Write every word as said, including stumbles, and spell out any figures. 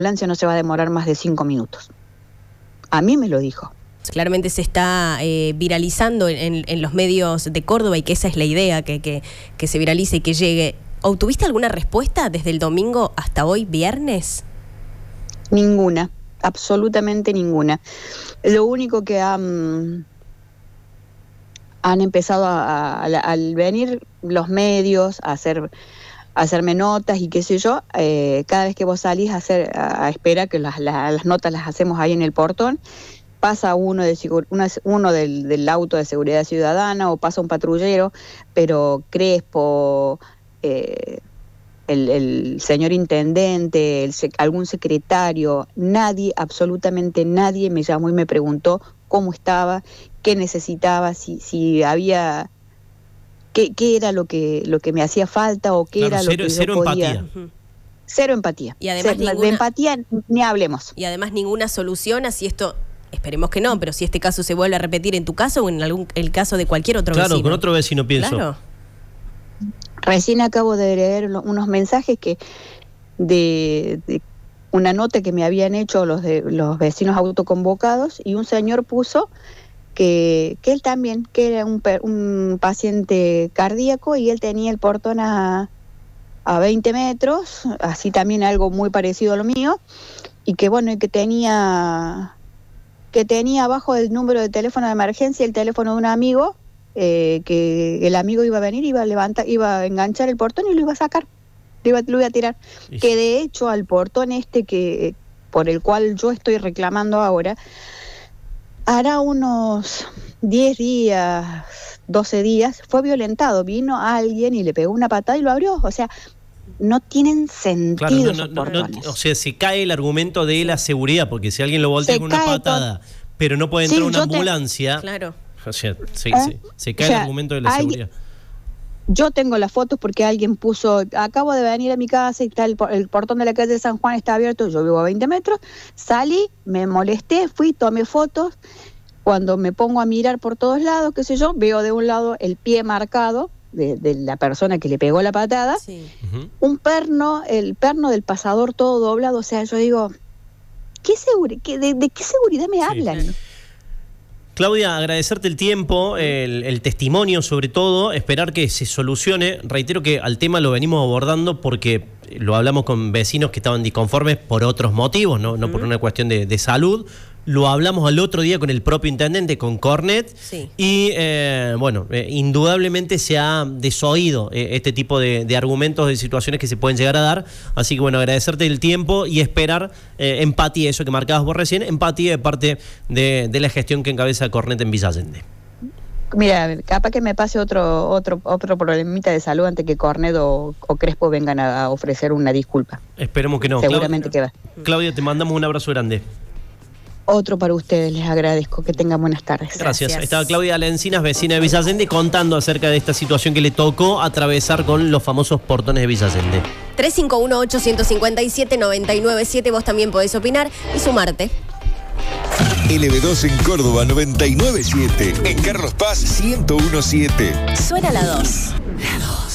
ambulancia no se va a demorar más de cinco minutos. A mí me lo dijo. Claramente se está eh, viralizando en, en los medios de Córdoba y que esa es la idea, que, que, que se viralice y que llegue. ¿Obtuviste alguna respuesta desde el domingo hasta hoy, viernes? Ninguna, absolutamente ninguna. Lo único que han, han empezado a, a, a, al venir los medios a hacer... hacerme notas y qué sé yo, eh, cada vez que vos salís a, hacer, a, a esperar que las, las, las notas las hacemos ahí en el portón, pasa uno, de, una, uno del, del auto de seguridad ciudadana o pasa un patrullero, pero Crespo, eh, el, el señor intendente, el, algún secretario, nadie, absolutamente nadie me llamó y me preguntó cómo estaba, qué necesitaba, si, si había... ¿Qué, qué era lo que lo que me hacía falta o qué claro, era lo cero, que cero yo podía? empatía. Cero empatía. Y además Cero, ninguna, de empatía ni hablemos. Y además ninguna solución a si esto, esperemos que no, pero si este caso se vuelve a repetir en tu caso o en algún el caso de cualquier otro claro, vecino. Claro, con otro vecino pienso. Claro. Recién acabo de leer unos mensajes que de, de una nota que me habían hecho los de los vecinos autoconvocados y un señor puso Que, que él también, que era un, un paciente cardíaco y él tenía el portón a, a veinte metros, así también algo muy parecido a lo mío, y que bueno, y que tenía que tenía abajo el número de teléfono de emergencia, el teléfono de un amigo, eh, que el amigo iba a venir, iba a levantar, iba a enganchar el portón y lo iba a sacar, lo iba, lo iba a tirar. Sí. Que de hecho al portón este que por el cual yo estoy reclamando ahora, hará unos diez días, doce días, fue violentado, vino alguien y le pegó una patada y lo abrió, o sea, no tienen sentido. Claro, no, no, no, o sea, se cae el argumento de la seguridad, porque si alguien lo voltea con una patada, todo, pero no puede entrar sí, una ambulancia, te... claro. o sea, se, ¿Eh? se, se cae o sea, el argumento de la hay... seguridad. Yo tengo las fotos porque alguien puso, acabo de venir a mi casa y está el, el portón de la calle de San Juan está abierto, yo vivo a veinte metros, salí, me molesté, fui, tomé fotos, cuando me pongo a mirar por todos lados, qué sé yo, veo de un lado el pie marcado de, de la persona que le pegó la patada, sí. uh-huh. un perno, el perno del pasador todo doblado, o sea, yo digo, ¿qué seguri- qué, de, ¿de qué seguridad me hablan? Sí. Claudia, agradecerte el tiempo, el, el testimonio sobre todo, esperar que se solucione. Reitero que al tema lo venimos abordando porque lo hablamos con vecinos que estaban disconformes por otros motivos, no, no uh-huh. por una cuestión de, de salud. Lo hablamos al otro día con el propio intendente, con Cornet, sí. y eh, bueno, eh, indudablemente se ha desoído eh, este tipo de, de argumentos, de situaciones que se pueden llegar a dar. Así que bueno, agradecerte el tiempo y esperar eh, empatía, eso que marcabas vos recién, empatía de parte de, de la gestión que encabeza Cornet en Villa Allende. Mira, capaz que me pase otro otro otro problemita de salud antes que Cornet o, o Crespo vengan a ofrecer una disculpa. Esperemos que no. Seguramente Claudia, que va. Claudia, te mandamos un abrazo grande. Otro para ustedes, les agradezco. Que tengan buenas tardes. Gracias. Gracias. Estaba Claudia Lencinas, vecina de Villa Allende, contando acerca de esta situación que le tocó atravesar con los famosos portones de Villa Allende. tres cinco uno, ocho cinco siete, nueve nueve siete, vos también podés opinar y sumarte. L B dos en Córdoba noventa y nueve punto siete. En Carlos Paz ciento uno punto siete. Suena la dos. La dos.